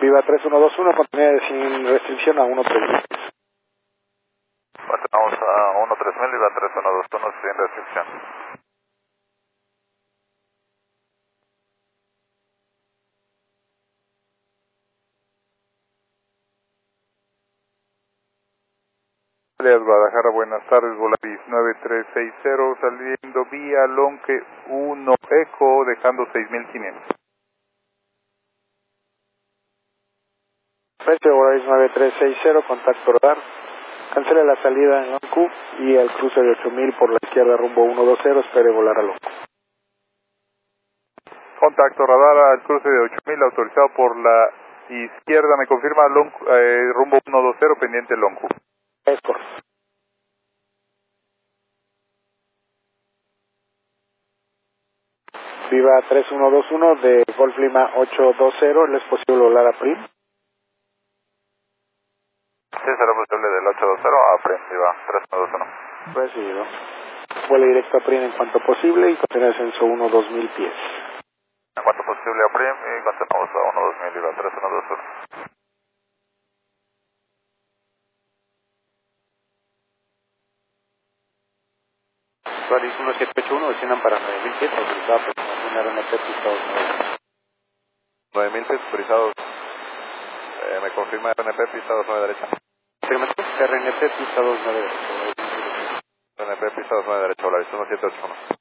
Viva 3121, continuidad sin restricción a 13000. Continuamos a 13000, Viva 3121 sin restricción. Guadalajara, buenas tardes, Volaris 9360, saliendo vía Lonque 1 Eco, dejando 6500. Frente Volaris 9360, contacto radar. Cancele la salida en Loncu y el cruce de 8000 por la izquierda rumbo 120, espere volar a Loncu. Contacto radar al cruce de 8000, autorizado por la izquierda, me confirma Loncu, rumbo 120, pendiente Loncu. Es correcto. Viva 3121 de Golf Lima 820, ¿le es posible volar a PRIM? Sí, será posible del 820 a PRIM, Viva 3121. Recibido. Vuele directo a PRIM en cuanto posible y continúa descenso 1-2000 pies. En cuanto posible a PRIM y continuamos a 12000, Viva 3121. Volaris 1781, desciendan para 9000 pies, autorizado por una RNP pista 29. 9000 pies autorizados. Me confirma RNP, pista 29 derecha. Afirmativo, RNP pista 29. RNP, pista 29 derecha, Volaris 1781.